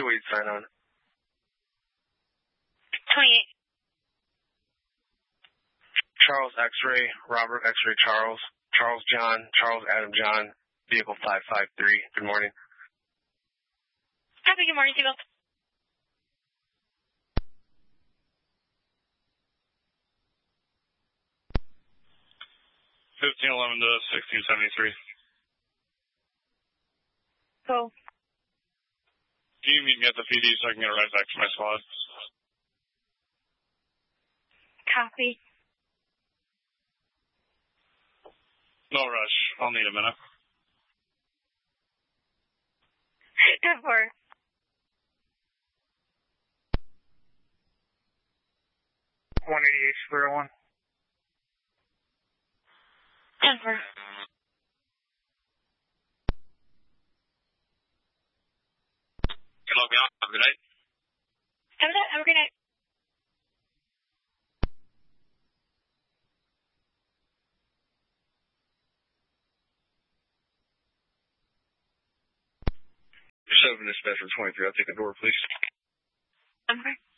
28 sign on. 28. Charles X-ray, Robert X-ray Charles, Charles John, Charles Adam John, vehicle 553. Good morning. Happy good morning, Seagull. 1511 to 1673. Cool. Can you meet me at the PD so I can get a ride back to my squad? Copy. No rush. I'll need a minute. Good for. $188.01. 10 for. Can I log me out? Have a good night. Have a good night. You're 7 dispatcher 23. I'll take the door, please. 10 for.